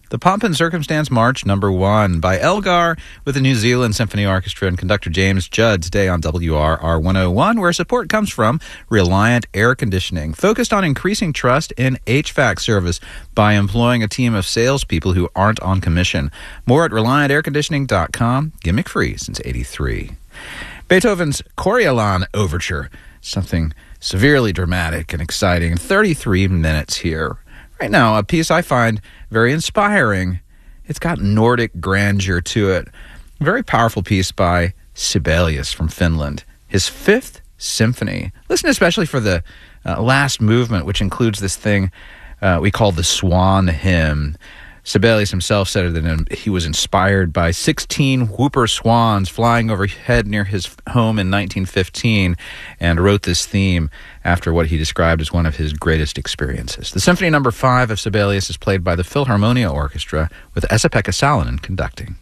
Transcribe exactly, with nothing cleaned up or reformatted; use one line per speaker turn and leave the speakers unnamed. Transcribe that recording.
The Pomp and Circumstance March Number One by Elgar with the New Zealand Symphony Orchestra and conductor James Judd today on W R R one oh one, where support comes from Reliant Air Conditioning, focused on increasing trust in H V A C service by employing a team of salespeople who aren't on commission. More at reliant air conditioning dot com. Gimmick free since eighty-three. Beethoven's Coriolan Overture, something severely dramatic and exciting. thirty-three minutes here. Right now, a piece I find very inspiring. It's got Nordic grandeur to it. A very powerful piece by Sibelius from Finland. His Fifth Symphony. Listen especially for the uh, last movement, which includes this thing uh, we call the Swan Hymn. Sibelius himself said that he was inspired by sixteen whooper swans flying overhead near his home in nineteen fifteen and wrote this theme after what he described as one of his greatest experiences. The Symphony Number Five of Sibelius is played by the Philharmonia Orchestra with Esa-Pekka Salonen conducting.